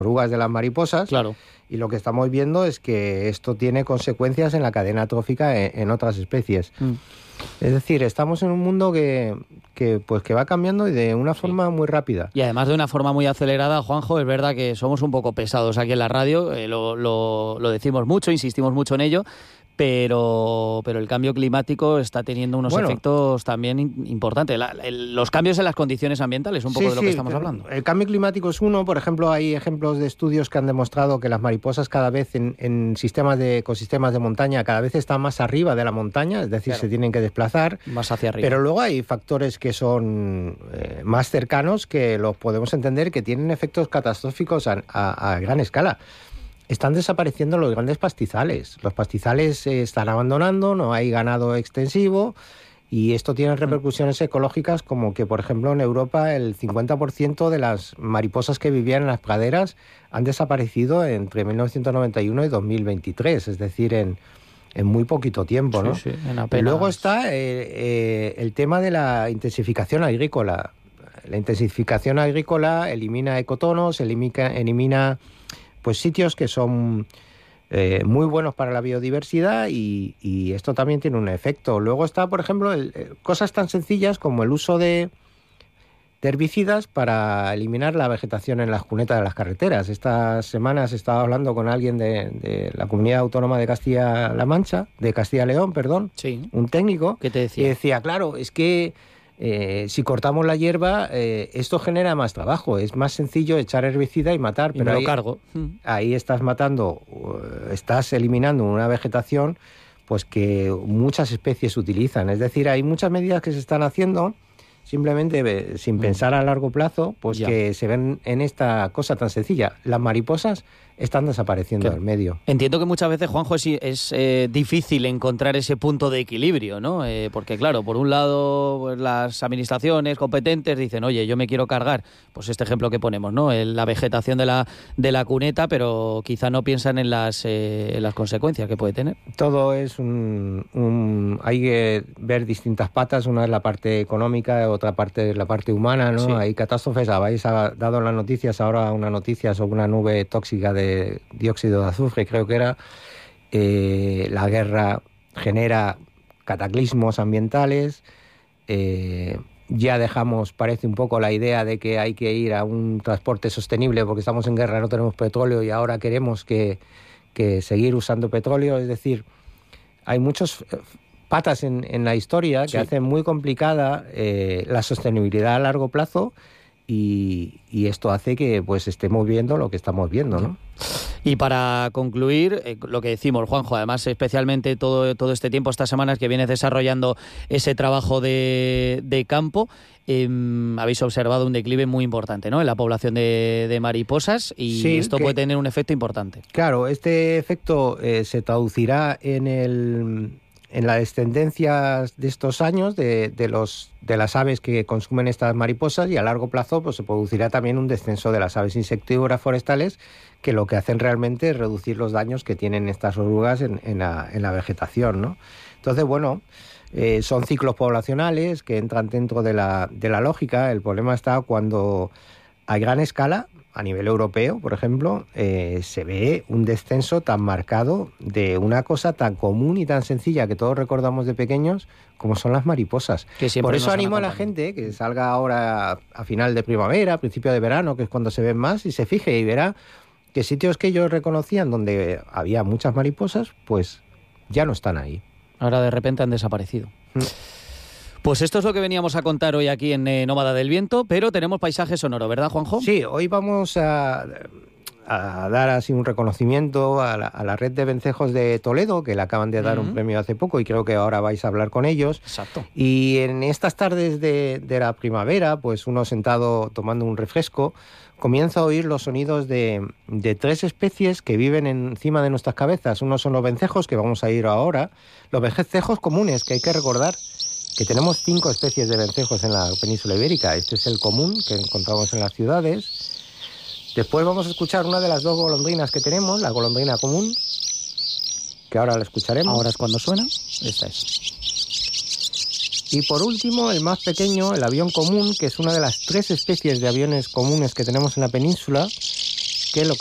orugas de las mariposas. Claro. Y lo que estamos viendo es que esto tiene consecuencias en la cadena trófica en otras especies. Es decir, estamos en un mundo que va cambiando y de una forma muy rápida. Y además de una forma muy acelerada, Juanjo, es verdad que somos un poco pesados aquí en la radio, lo decimos mucho, insistimos mucho en ello, pero el cambio climático está teniendo unos efectos también importantes. Los cambios en las condiciones ambientales, un poco de lo que estamos hablando. El cambio climático es uno. Por ejemplo, hay ejemplos de estudios que han demostrado que las mariposas cada vez en ecosistemas de montaña cada vez están más arriba de la montaña, es decir, se tienen que desplazar más hacia arriba. Pero luego hay factores que son más cercanos que los podemos entender que tienen efectos catastróficos a gran escala. Están desapareciendo los grandes pastizales. Los pastizales se están abandonando, no hay ganado extensivo y esto tiene repercusiones ecológicas como que, por ejemplo, en Europa el 50% de las mariposas que vivían en las praderas han desaparecido entre 1991 y 2023, es decir, en muy poquito tiempo, ¿no? Sí, en apenas... Y luego está el tema de la intensificación agrícola. La intensificación agrícola elimina ecotonos, elimina pues sitios que son muy buenos para la biodiversidad y esto también tiene un efecto. Luego está, por ejemplo, cosas tan sencillas como el uso de herbicidas para eliminar la vegetación en las cunetas de las carreteras. Estas semanas he estado hablando con alguien de la Comunidad Autónoma de Castilla-La Mancha, de Castilla-León, perdón, sí. Un técnico, ¿qué te decía? Y decía, claro, es que si cortamos la hierba, esto genera más trabajo. Es más sencillo echar herbicida y matar, pero ahí estás matando, estás eliminando una vegetación pues que muchas especies utilizan. Es decir, hay muchas medidas que se están haciendo simplemente sin pensar a largo plazo, pues que se ven en esta cosa tan sencilla. Las mariposas están desapareciendo del medio. Entiendo que muchas veces, Juanjo, es difícil encontrar ese punto de equilibrio, ¿no? Porque, claro, por un lado, pues, las administraciones competentes dicen, oye, yo me quiero cargar, pues este ejemplo que ponemos, ¿no? La vegetación de la cuneta, pero quizá no piensan en las consecuencias que puede tener. Todo es hay que ver distintas patas. Una es la parte económica, otra parte es la parte humana, ¿no? Sí. Hay catástrofes. Habéis dado en las noticias ahora una noticia sobre una nube tóxica de dióxido de azufre, creo que era. La guerra genera cataclismos ambientales. Ya dejamos, parece un poco la idea de que hay que ir a un transporte sostenible porque estamos en guerra, no tenemos petróleo y ahora queremos que seguir usando petróleo. Es decir, hay muchos patas en la historia que hacen muy complicada la sostenibilidad a largo plazo y esto hace que pues estemos viendo lo que estamos viendo, ¿no? Y para concluir, lo que decimos, Juanjo, además especialmente todo este tiempo, estas semanas que vienes desarrollando ese trabajo de campo, habéis observado un declive muy importante, ¿no?, en la población de mariposas y esto puede tener un efecto importante. Claro, este efecto se traducirá en las descendencias de estos años de las aves que consumen estas mariposas y a largo plazo pues se producirá también un descenso de las aves insectívoras forestales que lo que hacen realmente es reducir los daños que tienen estas orugas en la vegetación, ¿no? Entonces, bueno, son ciclos poblacionales que entran dentro de la lógica. El problema está cuando a gran escala, a nivel europeo, por ejemplo, se ve un descenso tan marcado de una cosa tan común y tan sencilla que todos recordamos de pequeños, como son las mariposas. Por eso animo a la gente que salga ahora a final de primavera, a principio de verano, que es cuando se ven más, y se fije y verá que sitios que ellos reconocían donde había muchas mariposas, pues ya no están ahí. Ahora de repente han desaparecido. Pues esto es lo que veníamos a contar hoy aquí en Nómada del Viento, pero tenemos paisaje sonoro, ¿verdad, Juanjo? Sí, hoy vamos a dar así un reconocimiento a la red de vencejos de Toledo, que le acaban de dar un premio hace poco y creo que ahora vais a hablar con ellos. Exacto. Y en estas tardes de la primavera, pues uno sentado tomando un refresco, comienza a oír los sonidos de tres especies que viven encima de nuestras cabezas. Uno son los vencejos, que vamos a ir ahora, los vencejos comunes, que hay que recordar que tenemos 5 especies de vencejos en la península ibérica. Este es el común que encontramos en las ciudades. Después vamos a escuchar una de las 2 golondrinas que tenemos, la golondrina común, que ahora la escucharemos. Ahora es cuando suena. Esta es. Y por último, el más pequeño, el avión común, que es una de las 3 especies de aviones comunes que tenemos en la península, que lo